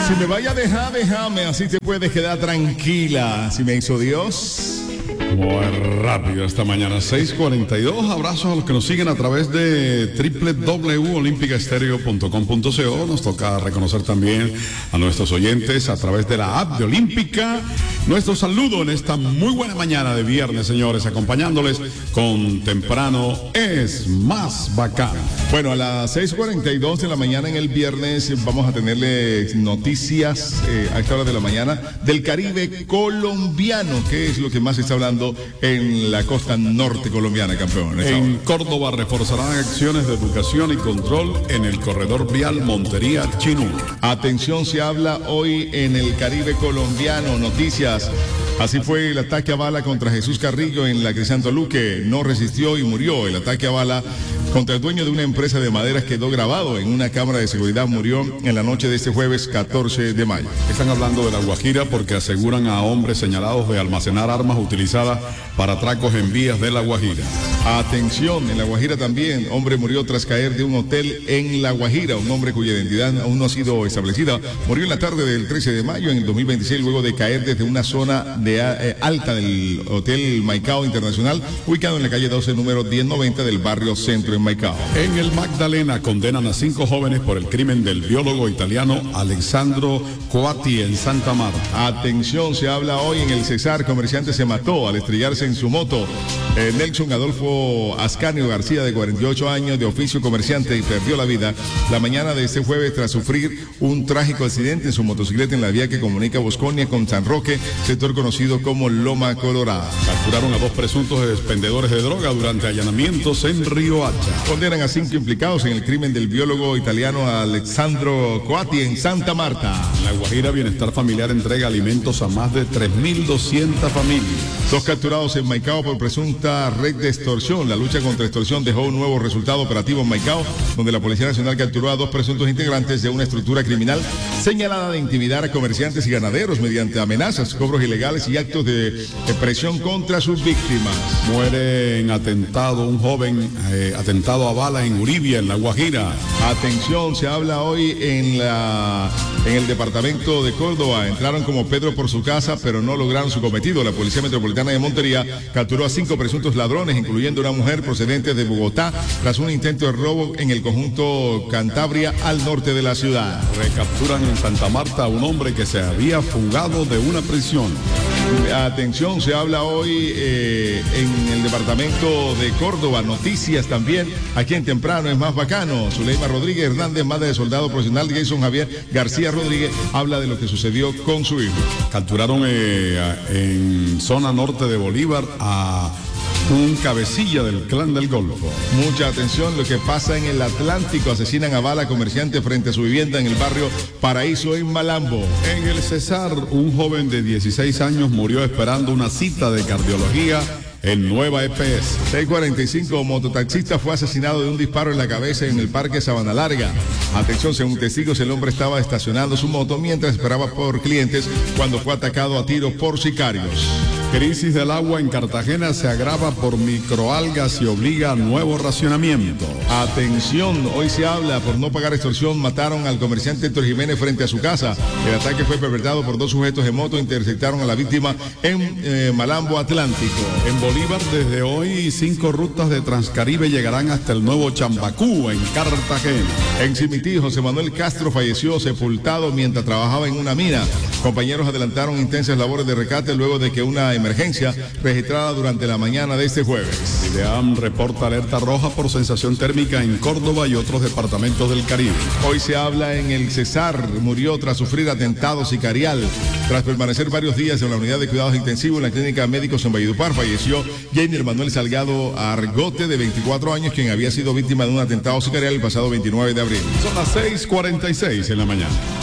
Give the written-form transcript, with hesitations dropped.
Si me vaya a dejar, déjame, así te puedes quedar tranquila. Si me hizo Dios. Muy rápido esta mañana, 6:42. Abrazos a los que nos siguen a través de www.olimpicaestereo.com.co. Nos toca reconocer también a nuestros oyentes a través de la app de Olímpica. Nuestro saludo en esta muy buena mañana de viernes, señores, acompañándoles con Temprano es más bacán. Bueno, a las 6:42 de la mañana en el viernes vamos a tenerle noticias a esta hora de la mañana del Caribe colombiano, que es lo que más se está hablando en la costa norte colombiana, campeón. En Córdoba reforzarán acciones de educación y control en el corredor vial Montería-Chinú. Atención, se habla hoy en el Caribe colombiano, noticias. Así fue el ataque a bala contra Jesús Carrillo en la Crisanto Luque. No resistió y murió. El ataque a bala contra el dueño de una empresa de maderas quedó grabado en una cámara de seguridad. Murió en la noche de este jueves 14 de mayo. Están hablando de La Guajira porque aseguran a hombres señalados de almacenar armas utilizadas para atracos en vías de La Guajira. Atención, en La Guajira también, hombre murió tras caer de un hotel en La Guajira. Un hombre cuya identidad aún no ha sido establecida murió en la tarde del 13 de mayo en el 2026 luego de caer desde una zona alta del Hotel Maicao Internacional, ubicado en la calle 12, número 1090 del barrio Centro en Maicao. En el Magdalena condenan a 5 jóvenes por el crimen del biólogo italiano Alessandro Coatti en Santa Marta. Atención, se habla hoy en el Cesar, comerciante se mató al estrellarse en su moto. Nelson Adolfo Ascanio García, de 48 años, de oficio comerciante, y perdió la vida la mañana de este jueves tras sufrir un trágico accidente en su motocicleta en la vía que comunica Bosconia con San Roque, sector conocido como Loma Colorada. Capturaron a 2 presuntos expendedores de droga durante allanamientos en Río Hacha. Condenan a 5 implicados en el crimen del biólogo italiano Alessandro Coatti en Santa Marta. En La Guajira, Bienestar Familiar entrega alimentos a más de 3.200 familias. 2 capturados en Maicao por presunta red de extorsión. La lucha contra extorsión dejó un nuevo resultado operativo en Maicao, donde la Policía Nacional capturó a 2 presuntos integrantes de una estructura criminal señalada de intimidar a comerciantes y ganaderos mediante amenazas, cobros ilegales y actos de presión contra sus víctimas. Muere en atentado un joven, atentado a bala en Uribia, en La Guajira. Atención, se habla hoy en el departamento de Córdoba. Entraron como Pedro por su casa, pero no lograron su cometido. La Policía Metropolitana de Montería capturó a 5 presuntos ladrones, incluyendo una mujer procedente de Bogotá, tras un intento de robo en el conjunto Cantabria, al norte de la ciudad. Recapturan en Santa Marta a un hombre que se había fugado de una prisión. Atención, se habla hoy en el departamento de Córdoba. Noticias también aquí en Temprano es más bacano. Zuleima Rodríguez Hernández, madre de soldado profesional Jason Javier García Rodríguez, habla de lo que sucedió con su hijo. Capturaron en zona norte de Bolívar a un cabecilla del clan del Golfo. Mucha atención, lo que pasa en el Atlántico. Asesinan a bala comerciante frente a su vivienda en el barrio Paraíso en Malambo. En el Cesar, un joven de 16 años murió esperando una cita de cardiología en Nueva EPS. 6:45, mototaxista fue asesinado de un disparo en la cabeza en el Parque Sabana Larga. Atención, según testigos, el hombre estaba estacionando su moto mientras esperaba por clientes cuando fue atacado a tiros por sicarios. Crisis del agua en Cartagena se agrava por microalgas y obliga a nuevo racionamiento. Atención, hoy se habla por no pagar extorsión. Mataron al comerciante Héctor Jiménez frente a su casa. El ataque fue perpetrado por 2 sujetos en moto. Interceptaron a la víctima en Malambo Atlántico. En Bolívar, desde hoy, 5 rutas de Transcaribe llegarán hasta el nuevo Chambacú, en Cartagena. En Cimití, José Manuel Castro falleció sepultado mientras trabajaba en una mina. Compañeros adelantaron intensas labores de rescate luego de que una emergencia registrada durante la mañana de este jueves. IDEAM reporta alerta roja por sensación térmica en Córdoba y otros departamentos del Caribe. Hoy se habla en el Cesar. Murió tras sufrir atentado sicarial. Tras permanecer varios días en la unidad de cuidados intensivos en la clínica Médicos en Valledupar, falleció Jenner Manuel Salgado Argote, de 24 años, quien había sido víctima de un atentado sicarial el pasado 29 de abril. Son las 6:46 en la mañana.